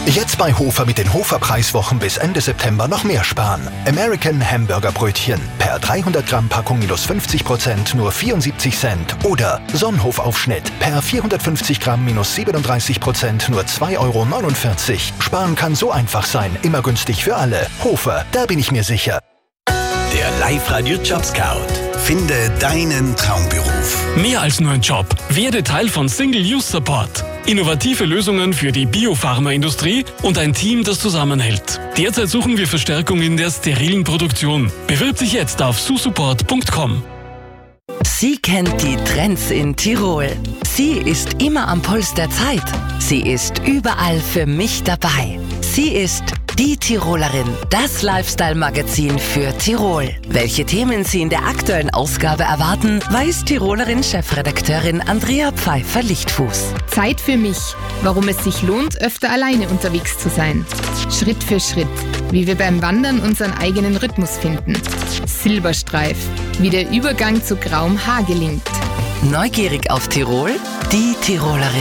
Jetzt bei Hofer mit den Hofer-Preiswochen bis Ende September noch mehr sparen. American Hamburger Brötchen per 300 Gramm Packung minus 50% nur 74 Cent. Oder Sonnenhof-Aufschnitt per 450 Gramm minus 37% nur 2,49 €. Sparen kann so einfach sein, immer günstig für alle. Hofer, da bin ich mir sicher. Der Live-Radio Job Scout. Finde deinen Traumberuf. Mehr als nur ein Job. Werde Teil von Single-Use-Support. Innovative Lösungen für die Biopharmaindustrie und ein Team, das zusammenhält. Derzeit suchen wir Verstärkung in der sterilen Produktion. Bewirb dich jetzt auf susupport.com. Sie kennt die Trends in Tirol. Sie ist immer am Puls der Zeit. Sie ist überall für mich dabei. Sie ist die Tirolerin, das Lifestyle-Magazin für Tirol. Welche Themen Sie in der aktuellen Ausgabe erwarten, weiß Tirolerin-Chefredakteurin Andrea Pfeiffer-Lichtfuß. Zeit für mich, warum es sich lohnt, öfter alleine unterwegs zu sein. Schritt für Schritt, wie wir beim Wandern unseren eigenen Rhythmus finden. Silberstreif, wie der Übergang zu grauem Haar gelingt. Neugierig auf Tirol? Die Tirolerin.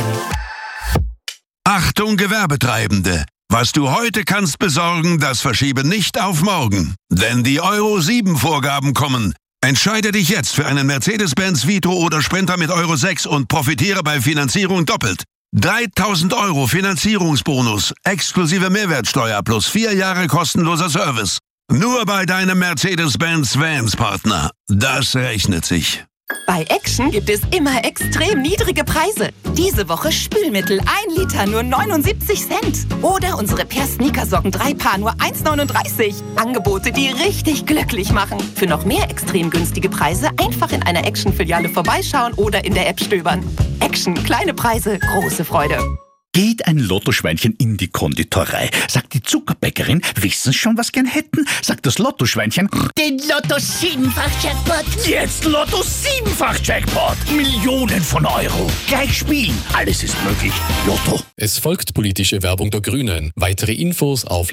Achtung Gewerbetreibende! Was du heute kannst besorgen, das verschiebe nicht auf morgen. Denn die Euro 7 Vorgaben kommen. Entscheide dich jetzt für einen Mercedes-Benz Vito oder Sprinter mit Euro 6 und profitiere bei Finanzierung doppelt. 3.000 € Finanzierungsbonus, exklusive Mehrwertsteuer plus 4 Jahre kostenloser Service. Nur bei deinem Mercedes-Benz Vans-Partner. Das rechnet sich. Bei Action gibt es immer extrem niedrige Preise. Diese Woche Spülmittel 1 Liter nur 79 Cent. Oder unsere Per-Sneakersocken 3 Paar nur 1,39. Angebote, die richtig glücklich machen. Für noch mehr extrem günstige Preise einfach in einer Action-Filiale vorbeischauen oder in der App stöbern. Action, kleine Preise, große Freude. Geht ein Lottoschweinchen in die Konditorei, sagt die Zuckerbäckerin, wissen Sie schon, was gern hätten? Sagt das Lottoschweinchen, den Lotto-7-fach-Jackpot. Jetzt Lotto-7-fach-Jackpot. Millionen von Euro. Gleich spielen. Alles ist möglich. Lotto. Es folgt politische Werbung der Grünen. Weitere Infos auf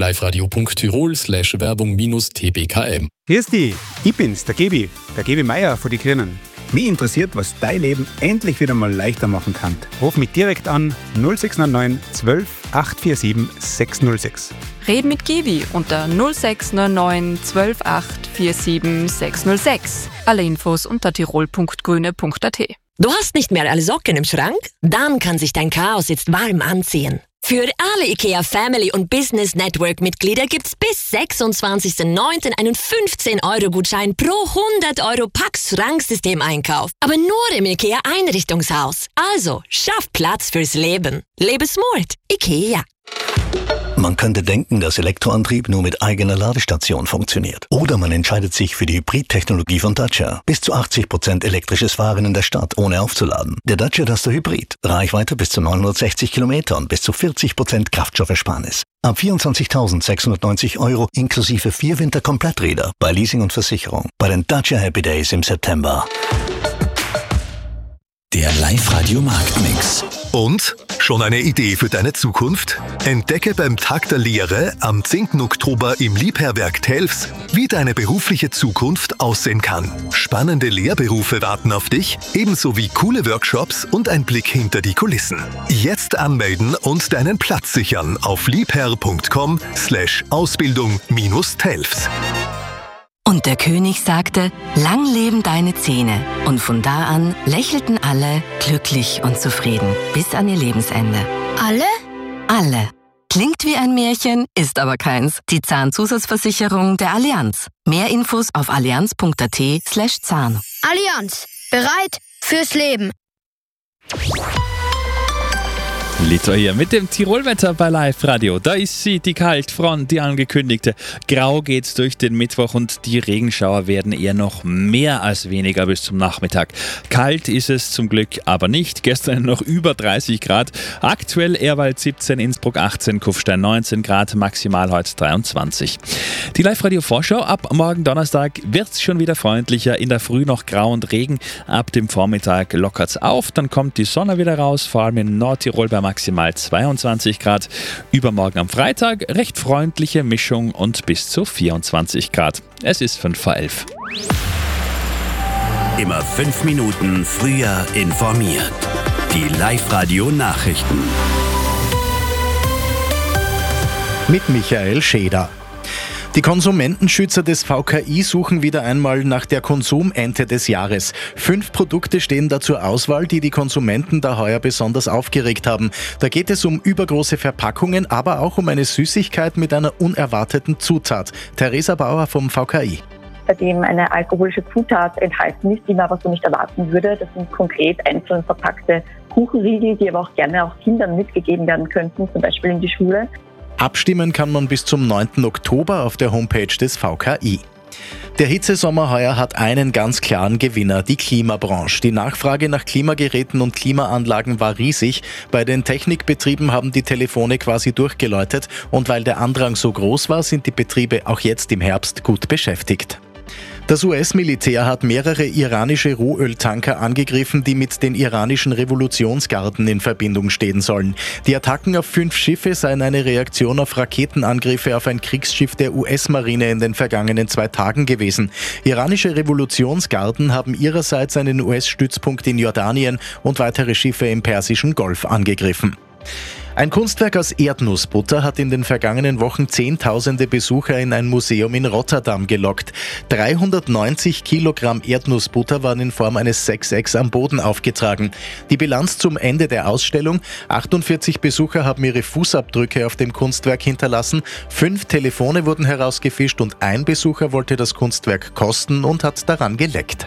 liveradio.tirol/werbung-tbkm. Grüß dich, ich bin's, der Gebi Meier von die Grünen. Mich interessiert, was dein Leben endlich wieder mal leichter machen kann. Ruf mich direkt an 0699 12 847 606. Red mit Gebi unter 0699 12 847 606. Alle Infos unter tirol.grüne.at. Du hast nicht mehr alle Socken im Schrank? Dann kann sich dein Chaos jetzt warm anziehen. Für alle IKEA Family und Business Network Mitglieder gibt's bis 26.09. einen 15-Euro-Gutschein pro 100 € Pax-Schranksystem-Einkauf. Aber nur im IKEA Einrichtungshaus. Also, schaff Platz fürs Leben. Lebe smart. IKEA. Man könnte denken, dass Elektroantrieb nur mit eigener Ladestation funktioniert. Oder man entscheidet sich für die Hybrid-Technologie von Dacia. Bis zu 80% elektrisches Fahren in der Stadt, ohne aufzuladen. Der Dacia Duster Hybrid. Reichweite bis zu 960 Kilometer und bis zu 40% Kraftstoffersparnis. Ab 24.690 € inklusive 4 Winterkompletträder bei Leasing und Versicherung. Bei den Dacia Happy Days im September. Der Live-Radio Marktmix. Und? Schon eine Idee für deine Zukunft? Entdecke beim Tag der Lehre am 10. Oktober im Liebherberg Telfs, wie deine berufliche Zukunft aussehen kann. Spannende Lehrberufe warten auf dich, ebenso wie coole Workshops und ein Blick hinter die Kulissen. Jetzt anmelden und deinen Platz sichern auf liebherr.com/Ausbildung-Telfs. Und der König sagte, lang leben deine Zähne. Und von da an lächelten alle glücklich und zufrieden bis an ihr Lebensende. Alle? Alle. Klingt wie ein Märchen, ist aber keins. Die Zahnzusatzversicherung der Allianz. Mehr Infos auf allianz.at/Zahn. Allianz. Bereit fürs Leben. Lito hier mit dem Tirolwetter bei Live Radio. Da ist sie, die Kaltfront, die angekündigte. Grau geht's durch den Mittwoch und die Regenschauer werden eher noch mehr als weniger bis zum Nachmittag. Kalt ist es zum Glück aber nicht. Gestern noch über 30 Grad. Aktuell Ehrwald 17, Innsbruck 18, Kufstein 19 Grad, maximal heute 23. Die Live Radio Vorschau ab morgen Donnerstag wird's schon wieder freundlicher. In der Früh noch Grau und Regen. Ab dem Vormittag lockert's auf. Dann kommt die Sonne wieder raus, vor allem in Nordtirol bei maximal 22 Grad. Übermorgen am Freitag recht freundliche Mischung und bis zu 24 Grad. Es ist 5 vor 11. Immer 5 Minuten früher informiert. Die Live-Radio Nachrichten. mit Michael Scheder. Die Konsumentenschützer des VKI suchen wieder einmal nach der Konsumente des Jahres. 5 Produkte stehen da zur Auswahl, die Konsumenten da heuer besonders aufgeregt haben. Da geht es um übergroße Verpackungen, aber auch um eine Süßigkeit mit einer unerwarteten Zutat. Theresa Bauer vom VKI. Bei dem eine alkoholische Zutat enthalten ist, die man aber so nicht erwarten würde. Das sind konkret einzeln verpackte Kuchenriegel, die aber auch gerne auch Kindern mitgegeben werden könnten, zum Beispiel in die Schule. Abstimmen kann man bis zum 9. Oktober auf der Homepage des VKI. Der Hitzesommer heuer hat einen ganz klaren Gewinner, die Klimabranche. Die Nachfrage nach Klimageräten und Klimaanlagen war riesig. Bei den Technikbetrieben haben die Telefone quasi durchgeläutet und weil der Andrang so groß war, sind die Betriebe auch jetzt im Herbst gut beschäftigt. Das US-Militär hat mehrere iranische Rohöltanker angegriffen, die mit den iranischen Revolutionsgarden in Verbindung stehen sollen. Die Attacken auf 5 Schiffe seien eine Reaktion auf Raketenangriffe auf ein Kriegsschiff der US-Marine in den vergangenen 2 Tagen gewesen. Iranische Revolutionsgarden haben ihrerseits einen US-Stützpunkt in Jordanien und weitere Schiffe im Persischen Golf angegriffen. Ein Kunstwerk aus Erdnussbutter hat in den vergangenen Wochen Zehntausende Besucher in ein Museum in Rotterdam gelockt. 390 Kilogramm Erdnussbutter waren in Form eines Sechsecks am Boden aufgetragen. Die Bilanz zum Ende der Ausstellung: 48 Besucher haben ihre Fußabdrücke auf dem Kunstwerk hinterlassen, 5 Telefone wurden herausgefischt und ein Besucher wollte das Kunstwerk kosten und hat daran geleckt.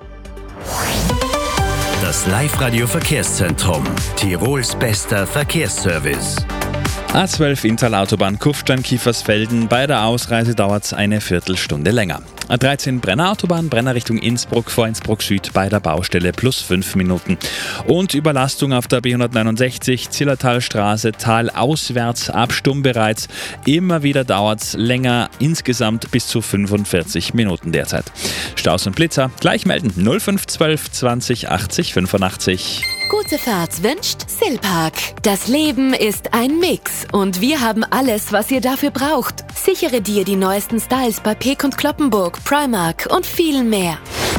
Das Live-Radio-Verkehrszentrum. Tirols bester Verkehrsservice. A12 Inntal-Autobahn Kufstein-Kiefersfelden. Bei der Ausreise dauert es eine Viertelstunde länger. A13 Brenner-Autobahn, Brenner Richtung Innsbruck vor Innsbruck Süd bei der Baustelle plus 5 Minuten. Und Überlastung auf der B169 Zillertalstraße talauswärts ab Stumm bereits. Immer wieder dauert es länger, insgesamt bis zu 45 Minuten derzeit. Staus und Blitzer gleich melden 0512 20 80 85. Gute Fahrt wünscht Silpark. Das Leben ist ein Mix und wir haben alles, was ihr dafür braucht. Sichere dir die neuesten Styles bei Peek und Cloppenburg, Primark und viel mehr.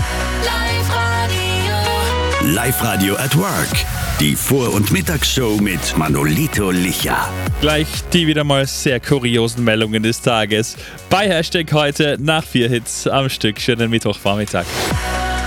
Live-Radio at Work. Die Vor- und Mittagsshow mit Manolito Licha. Gleich die wieder mal sehr kuriosen Meldungen des Tages. Bei Hashtag heute nach 4 Hits am Stück. Schönen Mittwochvormittag.